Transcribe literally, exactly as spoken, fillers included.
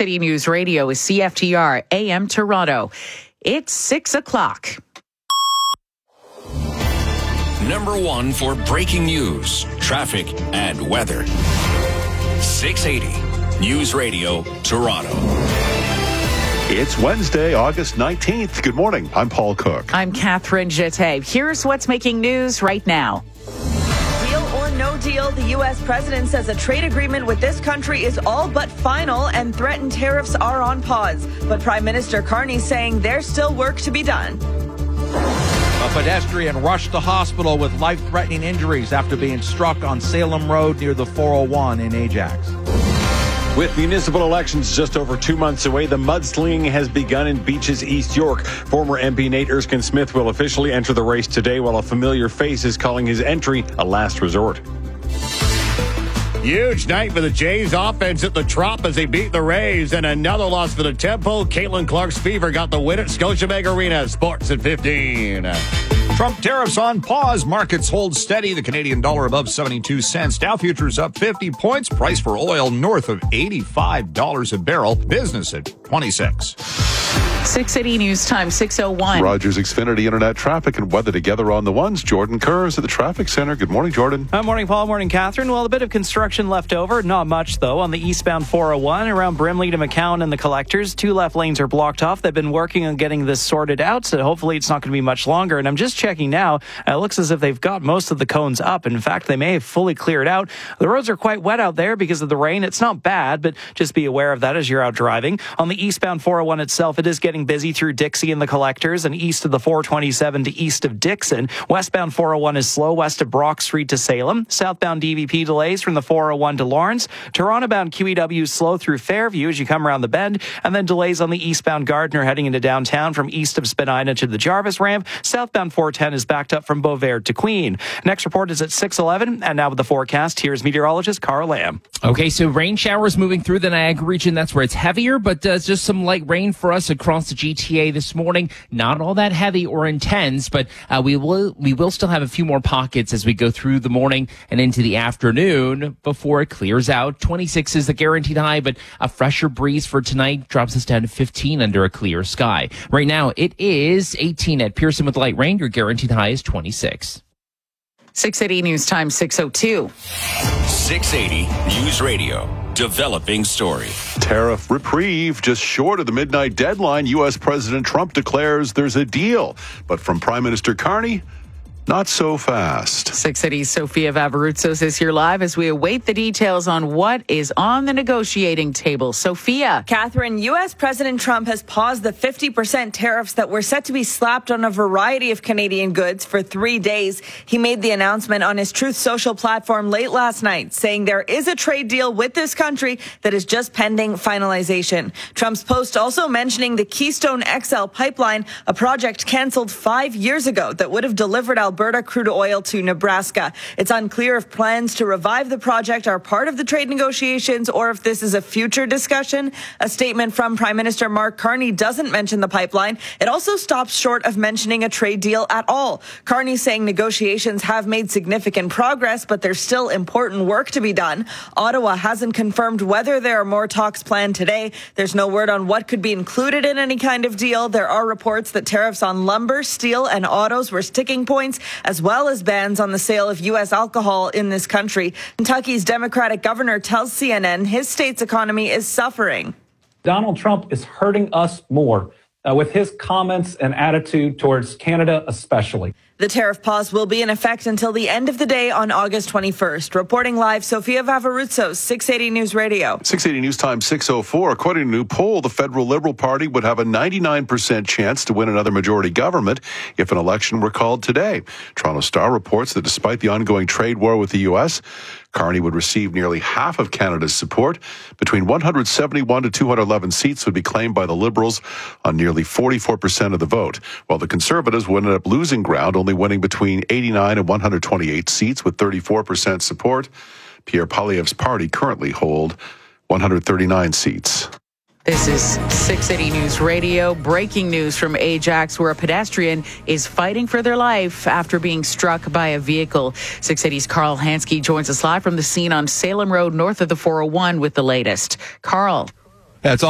City News Radio is C F T R A M Toronto. It's six o'clock. Number one for breaking news, traffic, and weather. six eighty News Radio, Toronto. It's Wednesday, August nineteenth. Good morning. I'm Paul Cook. I'm Catherine Jeté. Here's what's making news right now. Deal or no deal, the U S president says a trade agreement with this country is all but final and threatened tariffs are on pause. But Prime Minister Carney saying there's still work to be done. A pedestrian rushed to hospital with life-threatening injuries after being struck on Salem Road near the four oh one in Ajax. With municipal elections just over two months away, the mudslinging has begun in Beaches, East York. Former M P Nate Erskine-Smith will officially enter the race today, while a familiar face is calling his entry a last resort. Huge night for the Jays offense at the Trop as they beat the Rays, and another loss for the Tempo. Caitlin Clark's Fever got the win at Scotiabank Arena. Sports at fifteen. Trump tariffs on pause. Markets hold steady. The Canadian dollar above seventy-two cents. Dow futures up fifty points. Price for oil north of eighty-five dollars a barrel. Business at twenty-six. six eighty News Time, six oh one. Rogers Xfinity Internet traffic and weather together on the ones. Jordan Kerrs at the traffic center. Good morning, Jordan. Good morning, Paul. Morning, Catherine. Well, a bit of construction left over. Not much, though, on the eastbound four oh one around Brimley to McCown and the collectors. Two left lanes are blocked off. They've been working on getting this sorted out, so hopefully it's not going to be much longer. And I'm just checking now. It looks as if they've got most of the cones up. In fact, they may have fully cleared out. The roads are quite wet out there because of the rain. It's not bad, but just be aware of that as you're out driving. On the eastbound four oh one itself, it is getting busy through Dixie and the collectors and east of the four twenty-seven to east of Dixon. Westbound four oh one is slow west of Brock Street to Salem. Southbound D V P delays from the four oh one to Lawrence. Toronto-bound Q E W slow through Fairview as you come around the bend, and then delays on the eastbound Gardiner heading into downtown from east of Spadina to the Jarvis ramp. Southbound four ten is backed up from Beauvert to Queen. Next report is at six eleven, and now with the forecast, here's meteorologist Carl Lamb. Okay, so rain showers moving through the Niagara region. That's where it's heavier, but uh, just some light rain for us across the G T A this morning. Not all that heavy or intense, but uh, we will we will still have a few more pockets as we go through the morning and into the afternoon before it clears out. twenty-six is the guaranteed high, but a fresher breeze for tonight drops us down to fifteen under a clear sky. Right now, it is eighteen at Pearson with light rain. Your guaranteed high is twenty-six. six eighty News Time, six oh two. six eighty News Radio. Developing story. Tariff reprieve just short of the midnight deadline. U S President Trump declares there's a deal. But from Prime Minister Carney, not so fast. six eighty's Sophia Vavarutsos is here live as we await the details on what is on the negotiating table. Sophia. Catherine, U S President Trump has paused the fifty percent tariffs that were set to be slapped on a variety of Canadian goods for three days. He made the announcement on his Truth Social platform late last night, saying there is a trade deal with this country that is just pending finalization. Trump's post also mentioning the Keystone X L pipeline, a project canceled five years ago that would have delivered Alberta crude oil to Nebraska. It's unclear if plans to revive the project are part of the trade negotiations or if this is a future discussion. A statement from Prime Minister Mark Carney doesn't mention the pipeline. It also stops short of mentioning a trade deal at all. Carney saying negotiations have made significant progress, but there's still important work to be done. Ottawa hasn't confirmed whether there are more talks planned today. There's no word on what could be included in any kind of deal. There are reports that tariffs on lumber, steel, and autos were sticking points, as well as bans on the sale of U S alcohol in this country. Kentucky's Democratic governor tells C N N his state's economy is suffering. Donald Trump is hurting us more uh, with his comments and attitude towards Canada especially. The tariff pause will be in effect until the end of the day on August twenty-first. Reporting live, Sophia Vavarutsos, six eighty News Radio. six eighty News Time, six oh four. According to a new poll, the federal Liberal Party would have a ninety-nine percent chance to win another majority government if an election were called today. Toronto Star reports that despite the ongoing trade war with the U S, Carney would receive nearly half of Canada's support. Between one hundred seventy-one to two hundred eleven seats would be claimed by the Liberals on nearly forty-four percent of the vote, while the Conservatives would end up losing ground, only winning between eighty-nine and one hundred twenty-eight seats with thirty-four percent support. Pierre Poilievre's party currently hold one hundred thirty-nine seats. This is six eighty News Radio. Breaking news from Ajax, where a pedestrian is fighting for their life after being struck by a vehicle. six eighty's Carl Hansky joins us live from the scene on Salem Road north of the four oh one with the latest. Carl. That's all.